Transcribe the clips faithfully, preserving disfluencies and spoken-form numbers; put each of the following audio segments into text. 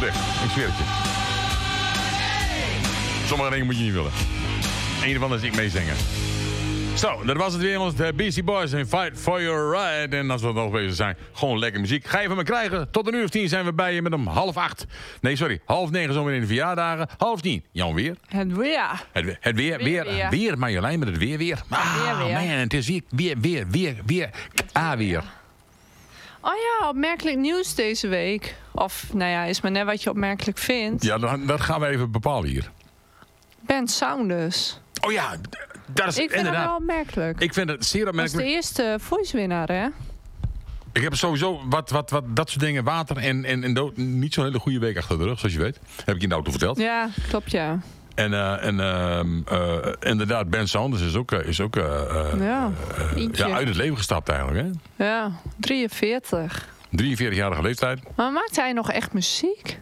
licht. Ik zweer het je. Sommige dingen moet je niet willen. Eén van is ik meezingen. Zo, dat was het weer, ons de Beastie Boys en Fight for Your Right. En als we nog bezig zijn, gewoon lekker muziek. Ga je van me krijgen. Tot een uur of tien zijn we bij je met om half acht. Nee, sorry, half negen zometeen in de verjaardagen. Half tien, Jan weer. Het weer. Het, weer, het weer, weer, weer, weer, Marjolein met het weer, weer. Ah, weer, weer. man, het is weer, weer, weer, weer, weer. Ah, weer. Oh ja, opmerkelijk nieuws deze week. Of, nou ja, is maar net wat je opmerkelijk vindt. Ja, dat, dat gaan we even bepalen hier. Ben Saunders. Oh ja, dat is Ik vind inderdaad. het wel opmerkelijk. Ik vind het zeer Dat is opmerkelijk. de eerste voice-winnaar, hè? Ik heb sowieso wat, wat, wat dat soort dingen, water en, en, en dood, niet zo'n hele goede week achter de rug, zoals je weet. Heb ik je in de auto verteld. Ja, klopt, ja. En, uh, en uh, uh, inderdaad, Ben Saunders is ook, uh, is ook uh, uh, Ja, uh, eentje. ja, uit het leven gestapt eigenlijk. Hè? Ja, drieënveertig. drieënveertigjarige leeftijd. Maar maakt hij nog echt muziek?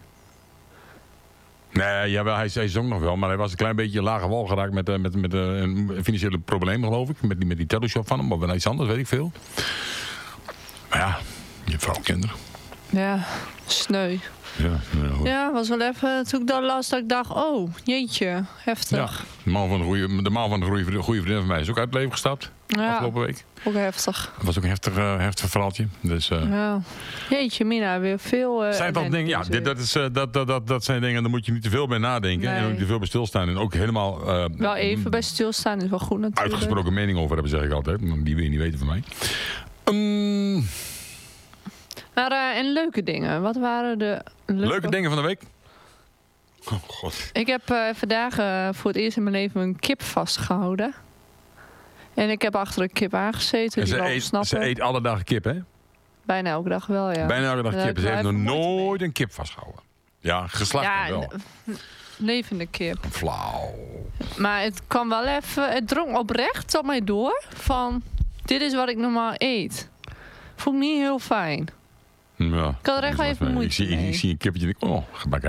Nee, jawel, hij, hij zong nog wel, maar hij was een klein beetje lage wal geraakt met, uh, met, met uh, een financiële probleem, geloof ik. Met die, met die teleshop van hem, of wel iets anders, weet ik veel. Maar ja, je vrouw, kinderen. Ja, sneu. Ja, ja, goed. Ja, was wel even, toen ik dat las, dat ik dacht, oh, jeetje, heftig. Ja, de man van de goede, de man van de goede, goede vriendin van mij is ook uit het leven gestapt. Ja, Afgelopen week. ook heftig. Dat was ook een heftig, uh, heftig verhaaltje. Dus, uh, Ja. Jeetje, Mina, weer veel... Uh, zijn toch dingen, ja, dit, dat, is, uh, dat, dat, dat, dat zijn dingen, daar moet je niet te veel bij nadenken. Nee. En ook niet te veel bij stilstaan. En ook helemaal... Uh, Wel even bij stilstaan is wel goed natuurlijk. uitgesproken mening over hebben, zeg ik altijd. Maar die wil je niet weten van mij. Um, Maar uh, en leuke dingen. Wat waren de leuke... leuke dingen van de week? Oh god. Ik heb uh, vandaag uh, voor het eerst in mijn leven een kip vastgehouden. En ik heb achter een kip aangezeten. En Die ze, wel eet, snappen. ze eet alle dagen kip, hè? Bijna elke dag wel, ja. Bijna elke dag Daar kip. heb Ze ik heeft wel nog even moeite nooit mee. een kip vastgehouden. Ja, geslacht Ja, wel. een levende kip. Flauw. Maar het kwam wel even... Het drong oprecht op mij door van... Dit is wat ik normaal eet. Vond ik niet heel fijn. Ja. Ik had er echt wel even moeite ik zie, ik, mee. ik zie een kippetje en ik... Oh, gebakken.